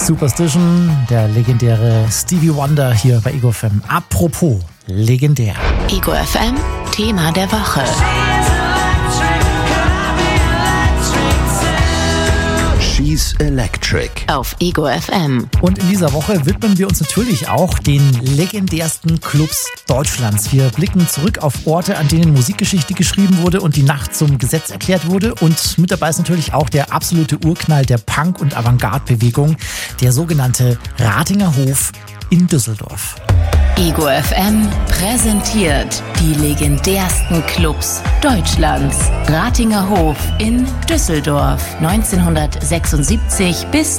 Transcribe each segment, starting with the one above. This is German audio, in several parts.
Superstition, der legendäre Stevie Wonder hier bei Ego FM. Apropos legendär. Ego FM, Thema der Woche. She's Electric. Auf Ego FM. Und in dieser Woche widmen wir uns natürlich auch den legendärsten Clubs Deutschlands. Wir blicken zurück auf Orte, an denen Musikgeschichte geschrieben wurde und die Nacht zum Gesetz erklärt wurde. Und mit dabei ist natürlich auch der absolute Urknall der Punk- und Avantgarde-Bewegung, der sogenannte Ratinger Hof in Düsseldorf. Ego FM präsentiert die legendärsten Clubs Deutschlands. Ratinger Hof in Düsseldorf, 1976 bis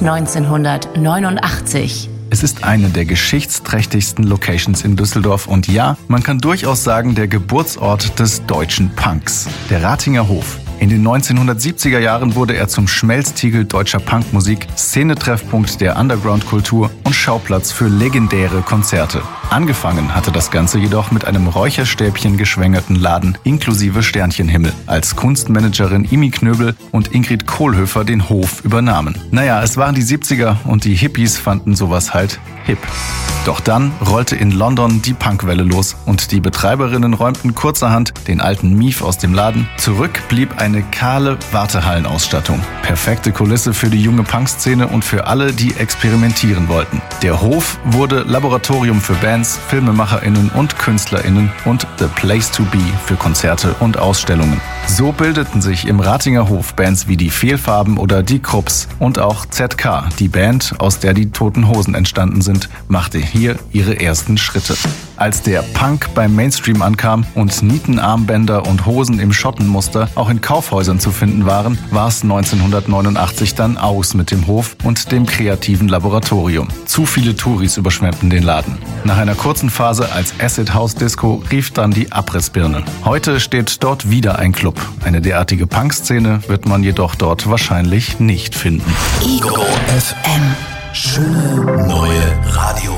1989. Es ist eine der geschichtsträchtigsten Locations in Düsseldorf und ja, man kann durchaus sagen, der Geburtsort des deutschen Punks, der Ratinger Hof. In den 1970er Jahren wurde er zum Schmelztiegel deutscher Punkmusik, Szenetreffpunkt der Underground-Kultur und Schauplatz für legendäre Konzerte. Angefangen hatte das Ganze jedoch mit einem Räucherstäbchen geschwängerten Laden inklusive Sternchenhimmel, als Kunstmanagerin Imi Knöbel und Ingrid Kohlhöfer den Hof übernahmen. Naja, es waren die 70er und die Hippies fanden sowas halt hip. Doch dann rollte in London die Punkwelle los und die Betreiberinnen räumten kurzerhand den alten Mief aus dem Laden. Zurück blieb eine kahle Wartehallenausstattung. Perfekte Kulisse für die junge Punkszene und für alle, die experimentieren wollten. Der Hof wurde Laboratorium für Bands, FilmemacherInnen und KünstlerInnen und The Place to Be für Konzerte und Ausstellungen. So bildeten sich im Ratinger Hof Bands wie die Fehlfarben oder die Krupps und auch ZK, die Band, aus der die Toten Hosen entstanden sind, machte hier ihre ersten Schritte. Als der Punk beim Mainstream ankam und Nietenarmbänder und Hosen im Schottenmuster auch in Kaufhäusern zu finden waren, war es 1989 dann aus mit dem Hof und dem kreativen Laboratorium. Zu viele Touris überschwemmten den Laden. Nach einer kurzen Phase als Acid House Disco rief dann die Abrissbirne. Heute steht dort wieder ein Club. Eine derartige Punkszene wird man jedoch dort wahrscheinlich nicht finden. Ego FM. Schöne neue Radio.